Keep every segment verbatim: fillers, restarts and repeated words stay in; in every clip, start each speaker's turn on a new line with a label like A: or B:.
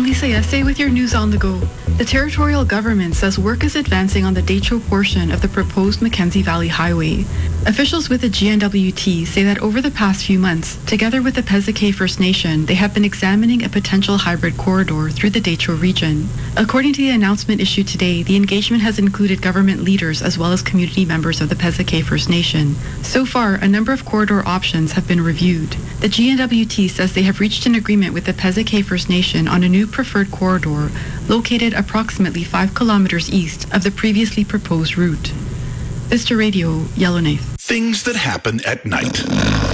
A: I'm Lisa Yesse with your news on the go. The territorial government says work is advancing on the Detrow portion of the proposed Mackenzie Valley Highway. Officials with the G N W T say that over the past few months, together with the Pesquet First Nation, they have been examining a potential hybrid corridor through the Detrow region. According to the announcement issued today, the engagement has included government leaders as well as community members of the Pesquet First Nation. So far, a number of corridor options have been reviewed. The G N W T says they have reached an agreement with the Pesquet First Nation on a new preferred corridor located approximately five kilometers east of the previously proposed route. Vista Radio, Yellowknife.
B: Things that happen at night.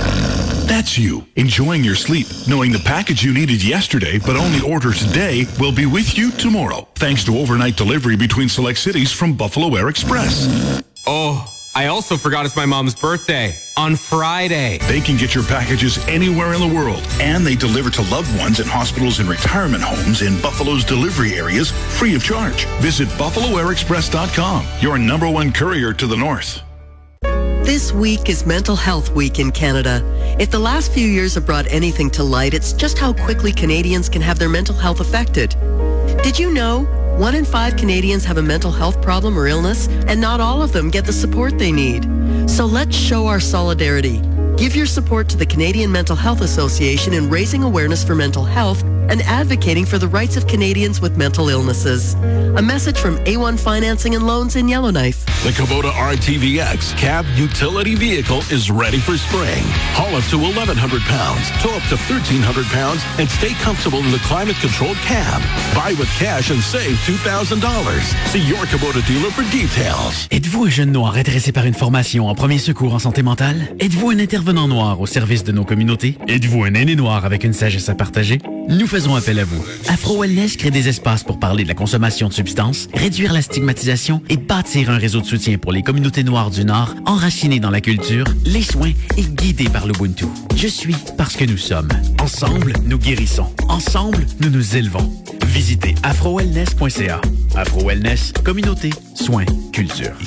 B: That's you, enjoying your sleep, knowing the package you needed yesterday but only order today will be with you tomorrow, thanks to overnight delivery between select cities from Buffalo Air Express.
C: Oh, I also forgot it's my mom's birthday on Friday.
B: They can get your packages anywhere in the world, and they deliver to loved ones in hospitals and retirement homes in Buffalo's delivery areas free of charge. Visit buffalo air express dot com, your number one courier to the north.
D: This week is Mental Health Week in Canada. If the last few years have brought anything to light, it's just how quickly Canadians can have their mental health affected. Did you know one in five Canadians have a mental health problem or illness, and not all of them get the support they need? So let's show our solidarity. Give your support to the Canadian Mental Health Association in raising awareness for mental health and advocating for the rights of Canadians with mental illnesses. A message from A one Financing and Loans in Yellowknife.
E: The Kubota R T V X cab utility vehicle is ready for spring. Haul up to eleven hundred pounds, tow up to thirteen hundred pounds, and stay comfortable in the climate-controlled cab. Buy with cash and save two thousand dollars. See your Kubota dealer for details.
F: Êtes-vous un jeune noir intéressé par une formation en premier secours en santé mentale? Êtes-vous un intervenant noir au service de nos communautés? Êtes-vous un aîné noir avec une sagesse à partager? Nous faisons appel à vous. Afro Wellness crée des espaces pour parler de la consommation de substances, réduire la stigmatisation et bâtir un réseau de soutien pour les communautés noires du Nord, enracinées dans la culture, les soins et guidées par l'Ubuntu. Je suis parce que nous sommes. Ensemble, nous guérissons. Ensemble, nous nous élevons. Visitez afro wellness point c a. Afro Wellness, communauté, soins, culture.